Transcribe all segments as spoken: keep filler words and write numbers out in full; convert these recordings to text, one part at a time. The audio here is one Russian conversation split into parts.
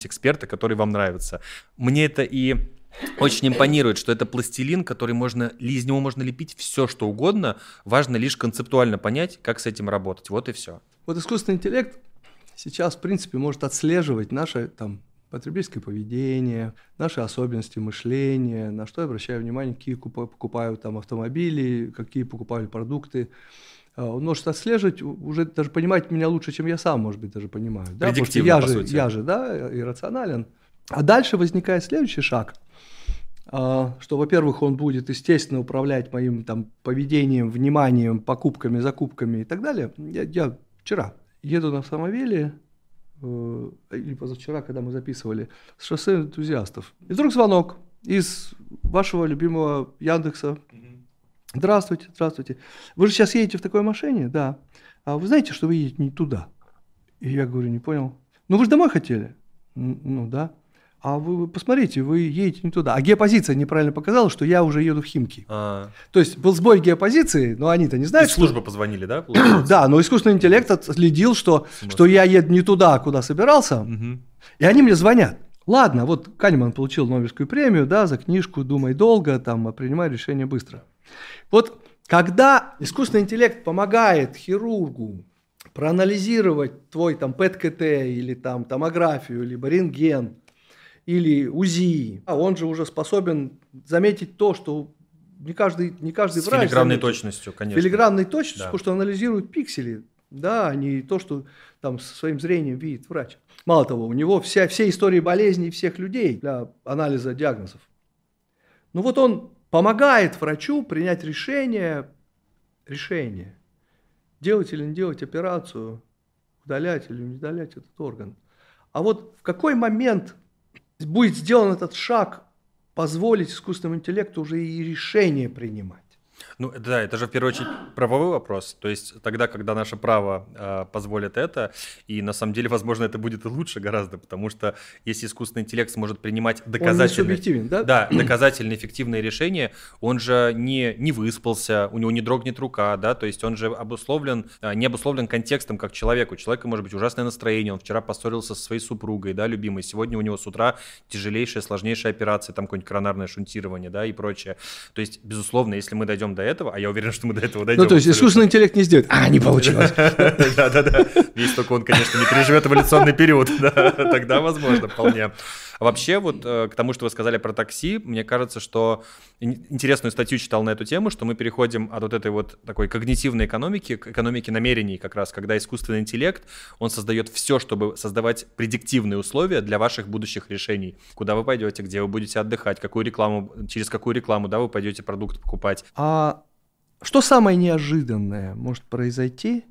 эксперты, которые вам нравятся. Мне это и очень импонирует, что это пластилин, который можно, из него можно лепить все, что угодно. Важно лишь концептуально понять, как с этим работать. Вот и все. Вот искусственный интеллект сейчас, в принципе, может отслеживать наше там, потребительское поведение, наши особенности мышления, на что я обращаю внимание, какие покупаю там автомобили, какие покупаю продукты. Он может отслеживать, уже даже понимать меня лучше, чем я сам, может быть, даже понимаю. Да? Потому что я же, я же, да, иррационален. А дальше возникает следующий шаг, что, во-первых, он будет, естественно, управлять моим там, поведением, вниманием, покупками, закупками и так далее. Я, я вчера еду на автомобиле, э, или позавчера, когда мы записывали, с шоссе энтузиастов. И вдруг звонок из вашего любимого Яндекса. Здравствуйте, здравствуйте. Вы же сейчас едете в такой машине? Да. А вы знаете, что вы едете не туда? И я говорю, не понял. Ну вы же домой хотели? Ну да. А вы, вы посмотрите, вы едете не туда. А геопозиция неправильно показала, что я уже еду в Химки. А-а-а. То есть был сбой геопозиции, но они-то не знают, из службы что... позвонили, да? Да, но искусственный интеллект отследил, что, что я еду не туда, куда собирался. Угу. И они мне звонят. Ладно, вот Канеман получил Нобелевскую премию, да, за книжку «Думай долго», там, принимай решение быстро. Вот когда искусственный интеллект помогает хирургу проанализировать твой там ПЭТ-КТ или там томографию, либо рентген, или УЗИ, а он же уже способен заметить то, что не каждый, не каждый с врач... С филигранной заметит. Точностью, конечно. Филигранной точностью, да. Потому что анализирует пиксели, да, а не то, что там своим зрением видит врач. Мало того, у него вся, все истории болезней всех людей для анализа диагнозов. Ну вот он помогает врачу принять решение, решение, делать или не делать операцию, удалять или не удалять этот орган. А вот в какой момент будет сделан этот шаг, позволить искусственному интеллекту уже и решение принимать? Ну да, это же в первую очередь правовой вопрос. То есть тогда, когда наше право э, позволит это, и на самом деле, возможно, это будет и лучше гораздо, потому что если искусственный интеллект сможет принимать доказательные, да? Да, доказательные эффективные решения, он же не, не выспался, у него не дрогнет рука, да, то есть он же обусловлен, не обусловлен контекстом как человек. У человека может быть ужасное настроение, он вчера поссорился со своей супругой, да, любимой, сегодня у него с утра тяжелейшая, сложнейшая операция, там какое-нибудь коронарное шунтирование, да, и прочее. То есть, безусловно, если мы дойдем до этого, а я уверен, что мы до этого дойдем. Ну, то есть искусственный интеллект не сделает. А, не получилось. Да-да-да. Если только он, конечно, не переживет эволюционный период. Тогда возможно вполне. А вообще, вот к тому, что вы сказали про такси, мне кажется, что интересную статью читал на эту тему, что мы переходим от вот этой вот такой когнитивной экономики к экономике намерений как раз, когда искусственный интеллект, он создает все, чтобы создавать предиктивные условия для ваших будущих решений. Куда вы пойдете, где вы будете отдыхать, какую рекламу, через какую рекламу, да, вы пойдете продукт покупать. А что самое неожиданное может произойти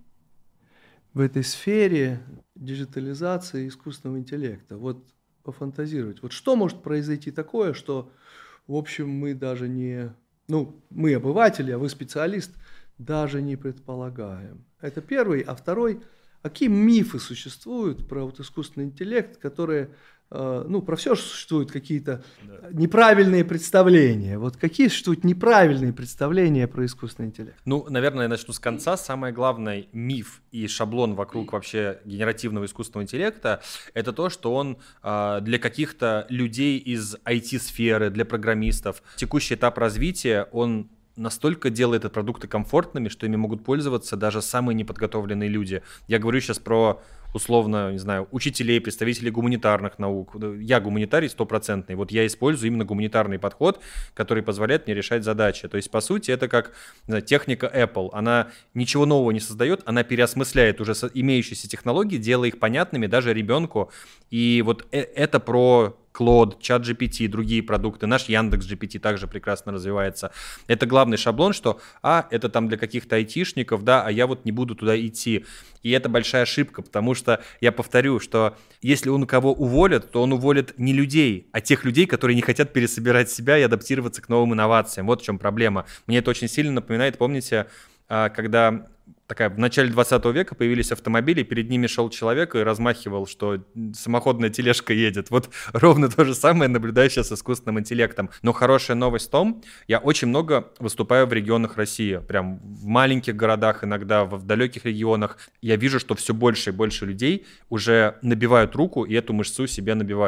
в этой сфере диджитализации искусственного интеллекта? Вот пофантазировать. Вот что может произойти такое, что, в общем, мы даже не... Ну, мы обыватели, а вы специалист, даже не предполагаем. Это первый. А второй, какие мифы существуют про вот искусственный интеллект, которые... Ну, про все существуют какие-то да. неправильные представления. Вот какие существуют неправильные представления про искусственный интеллект? Ну, наверное, я начну с конца. Самый главный миф и шаблон вокруг вообще генеративного искусственного интеллекта — это то, что он э, для каких-то людей из ай ти-сферы, для программистов, текущий этап развития, он настолько делает эти продукты комфортными, что ими могут пользоваться даже самые неподготовленные люди. Я говорю сейчас про, условно, не знаю, учителей, представителей гуманитарных наук. Я гуманитарий стопроцентный. Вот я использую именно гуманитарный подход, который позволяет мне решать задачи. То есть, по сути, это как, не знаю, техника Apple. Она ничего нового не создает, она переосмысляет уже имеющиеся технологии, делая их понятными даже ребенку. И вот это про Claude, ChatGPT, другие продукты. Наш Яндекс.джи пи ти также прекрасно развивается. Это главный шаблон, что, а, это там для каких-то айтишников, да, а я вот не буду туда идти. И это большая ошибка, потому что, я повторю, что если он кого уволит, то он уволит не людей, а тех людей, которые не хотят пересобирать себя и адаптироваться к новым инновациям. Вот в чем проблема. Мне это очень сильно напоминает, помните, когда... Такая, в начале двадцатого века появились автомобили, перед ними шел человек и размахивал, что самоходная тележка едет. Вот ровно то же самое наблюдаю сейчас с искусственным интеллектом. Но хорошая новость в том, я очень много выступаю в регионах России, прям в маленьких городах, иногда в далеких регионах. Я вижу, что все больше и больше людей уже набивают руку и эту мышцу себе набивают.